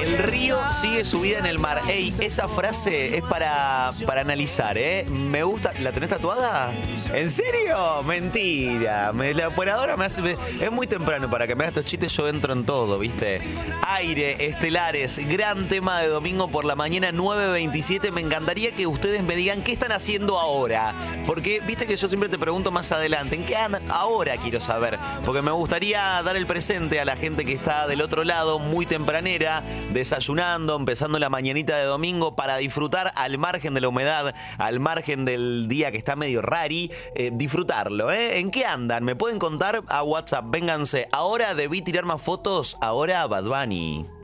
El río sigue su vida en el mar. Ey, esa frase es para analizar, ¿eh? Me gusta. ¿La tenés tatuada? ¿En serio? Mentira. La operadora me hace... Es muy temprano para que me haga estos chistes. Yo entro en todo, ¿viste? Aire, estelares, gran tema de domingo por la mañana, 9:27. Me encantaría que ustedes me digan qué están haciendo ahora. Porque, viste que yo siempre te pregunto más adelante. ¿En qué andan? Ahora quiero saber. Porque me gustaría dar el presente a la gente que está del otro lado, muy tempranera, desayunando, empezando la mañanita de domingo para disfrutar al margen de la humedad, al margen del día que está medio rari, disfrutarlo, ¿eh? ¿En qué andan? ¿Me pueden contar a WhatsApp? Vénganse. Ahora debí tirar más fotos, ahora Bad Bunny.